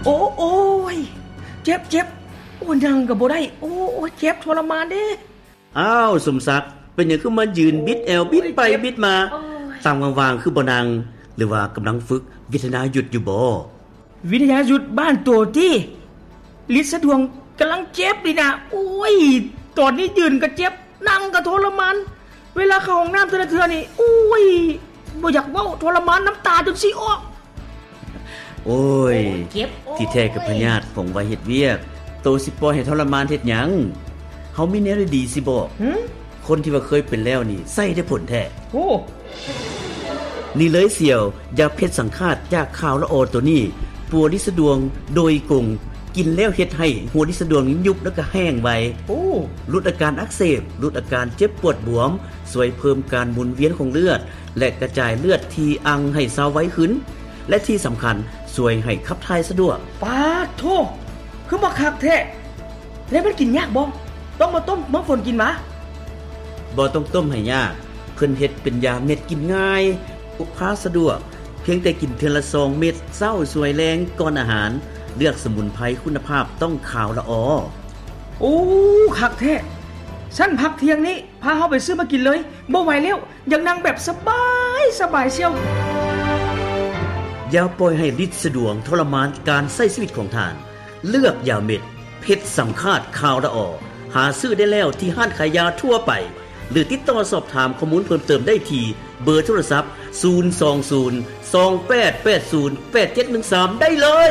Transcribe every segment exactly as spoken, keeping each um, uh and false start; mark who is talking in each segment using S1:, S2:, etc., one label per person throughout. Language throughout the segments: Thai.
S1: โอ้โอ้ยเจ็บเจ็บโอ้นั่งก็บ่ได้โอ้เจ็บทรมานเด้
S2: อ้าวสมศักดิ์เป็นหยังคือมายืนบิดแอวบิดไปบิดมาตามวางๆคือบ่นั่งหรือว่ากำลังฝึกวิทยายุทธอยู่บ่
S1: วิทยายุทธบ้านตัวที่ฤทธิ์สะดวงกำลังเจ็บดินะโอ้ยตอนนี้ยืนก็เจ็บนั่งก็ทรมานเวลาเข้าห้องน้ำแต่ละเทื่อนี่โอ้ยบ่อยากเว้าทรมานน้ำตาจนสิออก
S2: โอ้ยที่แท้กับพญาติของว่าเฮ็ดเวียกโตสิปล่อยให้ทรมานเฮ็ดหยังเฮามีแนวดีสิบ่หึคนที่ว่าเคยเป็นแล้วนี่ใส่ได้ผลแท้โอ้นี่เลยเสี่ยวยาเพชรสังฆาตจากข่าวละออตัวนี้ปัวดิสะดวงโดยกงกินแล้วเฮ็ดให้หัวดิสะดวงยุบแล้วก็แห้งไวโอ้ลดอาการอักเสบลดอาการเจ็บปวดบวมช่วยเพิ่มการหมุนเวียนของเลือดและกระจายเลือดที่อังให้เซาไว้ขึ้นและที่สำคัญช่วยให้ขับถ่ายสะดวก
S1: ปาโธ่คือบ่คักแท้แล้วมันกินยากบ่ต้องมาต้มมะฝนกินหมา
S2: บ่ต้องต้มให้ยากเพิ่นเฮ็ดเป็นยาเม็ดกินง่ายพกพาสะดวกเพียงแต่กินเทื่อละสองเม็ดเช้าสวยแรงก่อนอาหารเลือกสมุนไพรคุณภาพต้องขาวละออ
S1: โอ้คักแท้ฉันพักเที่ยงนี้พาเฮาไปซื้อมากินเลยบ่ไหวแล้วอยากนั่งแบบสบายสบายเชียว
S2: อย่าปล่อยให้ฤทธิ์สะดวงทรมานการใช้ชีวิตของท่านเลือกยาเม็ดเพชรสังฆาตขาวละออหาซื้อได้แล้วที่ห้างขายยาทั่วไปหรือติดต่อสอบถามข้อมูลเพิ่มเติมได้ที่เบอร์โทรศัพท์ศูนย์ สอง ศูนย์ สอง แปด แปด ศูนย์ แปด เจ็ด หนึ่ง สามได้เลย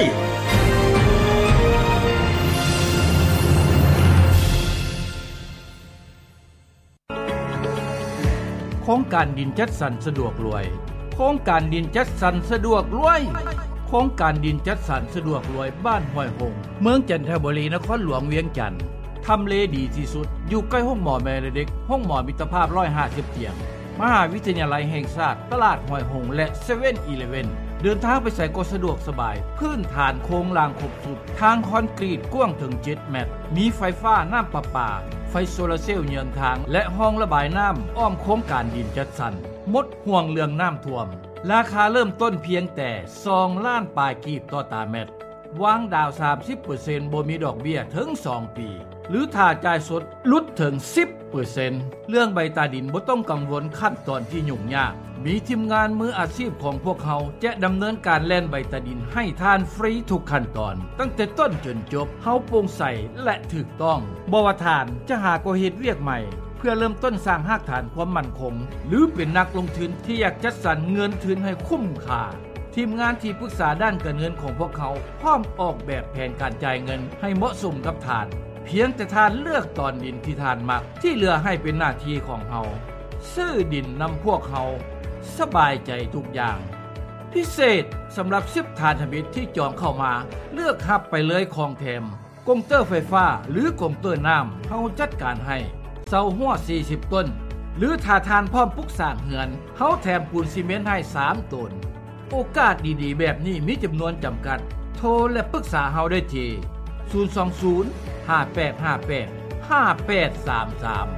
S3: โครงการดินจัดสรรสะดวกรวยโครงการดินจัดสรรสะดวกรวยโครงการดินจัดสรรสะดวกรวยบ้านห้วยหงเมืองจันทบุรีนครหลวงเวียงจันทน์ทำเลดีที่สุดอยู่ใกล้ห้องหมอแม่เด็กห้องหมอมิตรภาพหนึ่งร้อยห้าสิบเตียงมหาวิทยาลัยแห่งชาติตลาดห้วยหงและ เซเว่น อีเลฟเว่น เดินทางไปใส่ก็สะดวกสบายพื้นฐานโครงรางครบสุดทางคอนกรีตกว้างถึงเจ็ดเมตรมีไฟฟ้าน้ำประปาไฟโซลาร์เซลล์เยือนทางและห้องระบายน้ำอ้อมโครงการดินจัดสรรหมดห่วงเรื่องน้ำท่วมราคาเริ่มต้นเพียงแต่สองล้านปลายกีบต่อตาเม็ดวางดาว สามสิบเปอร์เซ็นต์ บ่มีดอกเบี้ยถึงสองปีหรือถ้าจ่ายสดลดถึง สิบเปอร์เซ็นต์ เรื่องใบตาดินบ่ต้องกังวลขั้นตอนที่ยุ่งยากมีทีมงานมืออาชีพของพวกเขาจะดำเนินการแล่นใบตาดินให้ทานฟรีทุกขั้นตอนตั้งแต่ต้นจนจบเฮาโปร่งใสและถูกต้องบ่ว่าทานจะหาก็เฮ็ดเวียกใหม่เพื่อเริ่มต้นสร้างรากฐานความมั่นคงหรือเป็นนักลงทุนที่อยากจัดสรรเงินทุนให้คุ้มค่าทีมงานที่ปรึกษาด้านการเงินของพวกเขาพร้อมออกแบบแผนการจ่ายเงินให้เหมาะสมกับทานเพียงแต่ทานเลือกตอนดินที่ทานมักที่เหลือให้เป็นหน้าที่ของเฮาซื้อดินนำพวกเฮาสบายใจทุกอย่างพิเศษสำหรับสิบทานธมิตรที่จองเข้ามาเลือกรับไปเลยของแถมกงเตอร์ไฟฟ้าหรือกงเตอร์น้ำเฮาจัดการให้เสาหัวสี่สิบต้นหรือถ้าทานพร้อมปลูกสร้างเฮือนเฮาแถมปูนซีเมนต์ให้สามต้นโอกาสดีๆแบบนี้มีจำนวนจำกัดโทรและปรึกษาเฮาได้ที่ศูนย์ สอง ศูนย์ ห้า แปด ห้า แปด ห้า แปด สาม สาม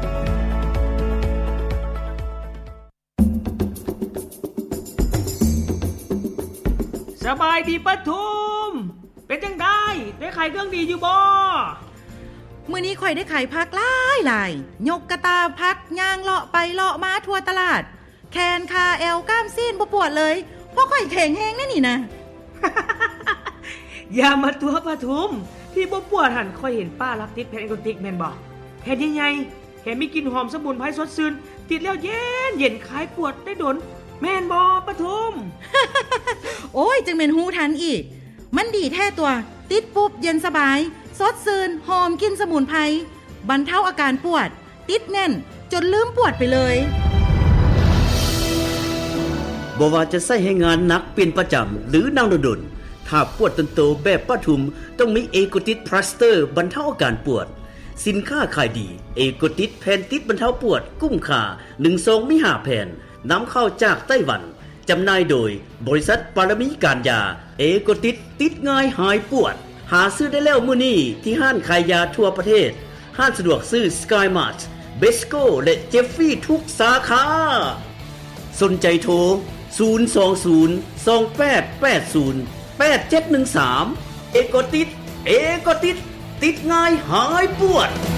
S1: สบายดีปทุมเป็นจังได๋ได้ขายเครื่องดีอยู่บ่
S4: มื้อนี้ข่อยได้ขายผักหลายหลายยกกระตาผักย่างเลาะไปเลาะมาทั่วตลาดแขนขาแอวกล้ามซีนบ่ปวดเลยเพราะข่อยแข็งแรงแน่นี่นะ
S1: อย่ามาตัวปทุมที่บ่ปวดหั่นค่อยเห็นป้ารับติดแผ่นแอนโกติกแม่นบ่แผ่นใหญ่ๆแถมมีกลิ่นหอมสมุนไพรสดชื่นติดแล้วเย็นเย็นคลายปวดได้ดนแม่นบ่ปทุม
S4: โอ้ยจังแม่นฮู้ทันอีกมันดีแท้ตัวติดปุ๊บเย็นสบายสดชื่นหอมกลิ่นสมุนไพรบรรเทาอาการปวดติดแน่นจนลืมปวดไปเลย
S2: บ่ว่าจะใช้ให้งานหนักเป็นประจำหรือนั่งดนๆถ้าปวดตนโตแบบปทุมต้องมีเอโกติสพลาสเตอร์บรรเทาอาการปวดสินค้าขายดีเอโกติสแผ่นติดบรรเทาปวดกุ้มค่าหนึ่งซองมีห้าแผ่นนำเข้าจากไต้หวันจำหน่ายโดยบริษัทปารมีการยาเอโกติสติดง่ายหายปวดหาซื้อได้แล้วมื้อนี้ที่ห้างขายยาทั่วประเทศห้างสะดวกซื้อ Sky Mart Besco และ Jeffrey ทุกสาขาสนใจโทรศูนย์ สอง ศูนย์ สอง แปด แปด ศูนย์แปดเจ็ดหนึ่งสามเอโกติดเอโกติดติดง่ายหายปวด